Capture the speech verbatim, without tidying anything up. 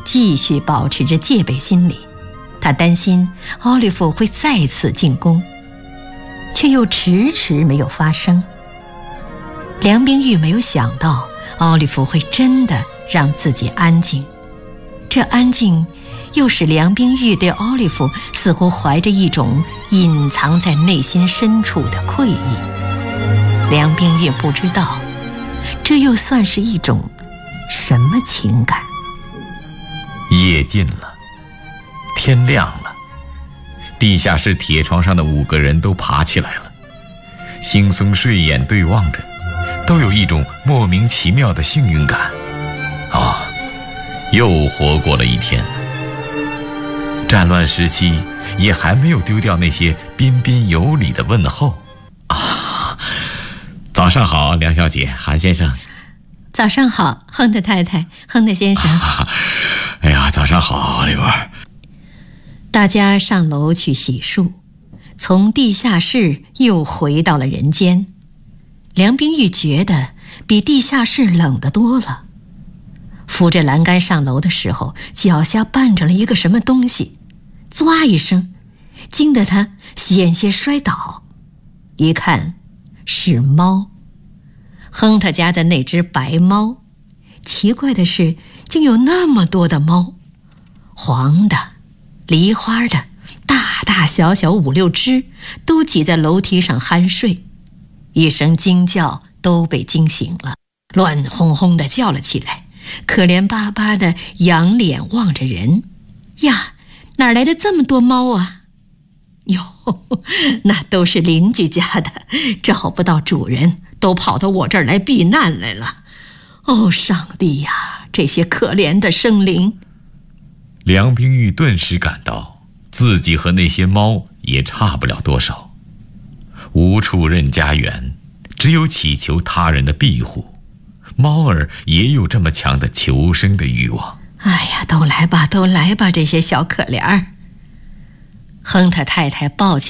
继续保持着戒备心理，他担心奥利弗会再次进攻，却又迟迟没有发生。梁冰玉没有想到奥利弗会真的让自己安静，这安静又使梁冰玉对奥利弗似乎怀着一种隐藏在内心深处的愧意。梁冰玉不知道，这又算是一种什么情感？ 夜近了，天亮了，地下室铁床上的五个人都爬起来了，惺忪睡眼对望着，都有一种莫名其妙的幸运感。啊，又活过了一天。战乱时期也还没有丢掉那些彬彬有礼的问候啊！早上好，梁小姐，韩先生。 早上好，亨特太太，亨特先生。 啊、哎呀，早上好，奥利弗。 大家上楼去洗漱，从地下室又回到了人间。梁冰玉觉得比地下室冷得多了，扶着栏杆上楼的时候，脚下绊着了一个什么东西，唰一声，惊得他险些摔倒。一看是猫，亨特家的那只白猫。奇怪的是，竟有那么多的猫，黄的、梨花的，大大小小五六只，都挤在楼梯上酣睡。一声惊叫，都被惊醒了，乱哄哄地叫了起来，可怜巴巴地仰脸望着人。呀，哪来的这么多猫啊？哟，那都是邻居家的，找不到主人，都跑到我这儿来避难来了。哦，上帝呀，这些可怜的生灵！ 梁冰玉顿时感到自己和那些猫也差不了多少，无处任家园，只有祈求他人的庇护。猫儿也有这么强的求生的欲望。 哎呀，都来吧，都来吧，这些小可怜儿！亨特太太抱起